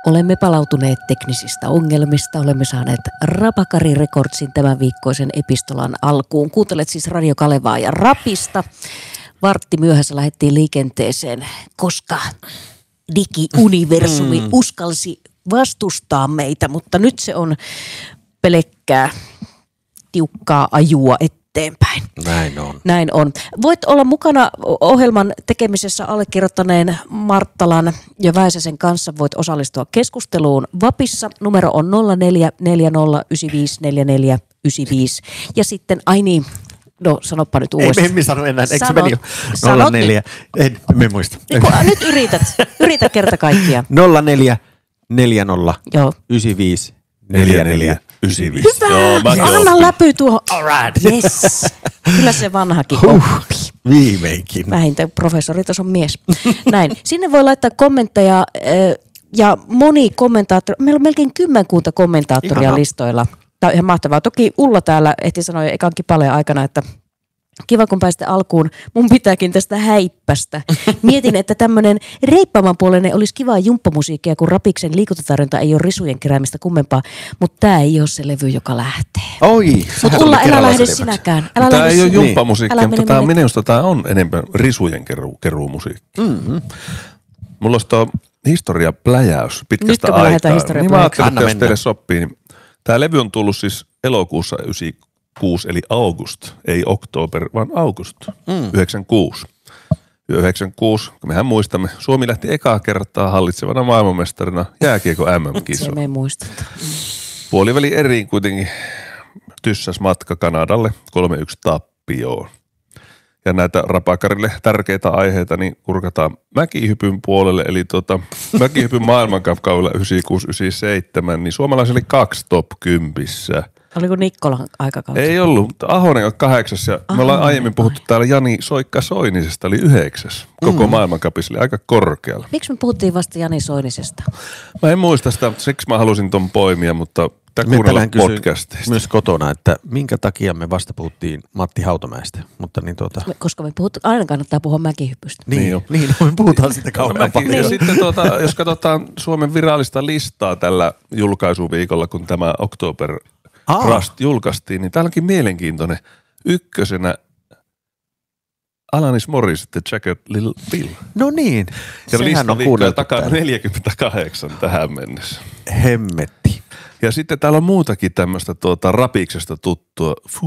Olemme palautuneet teknisistä ongelmista. Olemme saaneet Rapakari Recordsin tämän viikkoisen epistolan alkuun. Kuuntelet siis Radio Kalevaa ja Rapista. Vartti myöhässä lähdettiin liikenteeseen, koska digiuniversumi uskalsi vastustaa meitä, mutta nyt se on pelkkää tiukkaa ajua eteenpäin. Näin on. Voit olla mukana ohjelman tekemisessä allekirjoittaneen Marttalan ja Väisäsen kanssa. Voit osallistua keskusteluun Vapissa. Numero on 0440954495. Ja sitten, sanoppa nyt uudestaan. Emme sano enää, eikö se meni jo? 04, me muista. Nyt yritä kerta kaikkia. 0440 95 44 95. Hyvä! Anna läpy tuohon. All right. Yes. Kyllä se vanhakin on. Viimeinkin. Vähintään professoritason mies. Näin. Sinne voi laittaa kommentteja ja moni kommentaattori. Meillä on melkein 10 kommentaattoria Ihana. Listoilla. Tämä on ihan mahtavaa. Toki Ulla täällä ehti sanoa jo ekan kipaleen aikana, että kiva kun pääsitte alkuun. Mun pitääkin tästä häippästä. Mietin, että tämmöinen reippaamanpuoleinen olisi kivaa jumppamusiikkia, kun Rapiksen liikuntatarjonta ei ole risujen keräämistä kummempaa. Mutta tämä ei ole se levy, joka lähtee. Oi! Mutta Ulla, älä lähde sinäkään. Tämä ei ole jumppamusiikkia, mutta tämä on enemmän risujen keruumusiikkia. Mm-hmm. Mulla olisi tuo historiapläjäys pitkästä aikaa. Nyt kun me lähdetään historiapläjäykseen. Niin mä ajattelin, että jos teille sopii, niin tämä levy on tullut siis elokuussa 96, eli august, ei oktober, vaan august, 96. 96, kun mehän muistamme, Suomi lähti ekaa kertaa hallitsevana maailmanmestarina jääkiekko MM-kisoon. Se me ei muisteta. Puoliväli eriin kuitenkin tyssäs matka Kanadalle 3-1 tappioon. Ja näitä Rapakarille tärkeitä aiheita niin kurkataan mäkihypyn puolelle, eli mäkihypyn maailmankaudella 96-97, niin suomalaisilla oli 2 top 10. Oliko Nikkolan aikakautta? Ei ollut, mutta Ahonen on 8 ja me ollaan aiemmin puhuttu täällä Jani Soikka Soinisesta, oli 9. Koko maailmankapissa, oli aika korkealla. Miksi me puhuttiin vasta Jani Soinisesta? Mä en muista sitä, siksi mä halusin ton poimia, mutta kuunnella podcasteista. Myös kotona, että minkä takia me vasta puhuttiin Matti Hautamäestä. Mutta koska me aina kannattaa puhua mäkihypystä. Niin me puhutaan sitä kauempaa. Ja sitten jos katsotaan Suomen virallista listaa tällä julkaisuviikolla, kun tämä October Rust julkaistiin, niin täällä onkin mielenkiintoinen. Ykkösenä Alanis Morissette Jagged Little Pill. No niin, ja sehän on kuunneltu takana 48 tähän mennessä. Hemmetti. Ja sitten täällä on muutakin tämmöistä Rapiksesta tuttua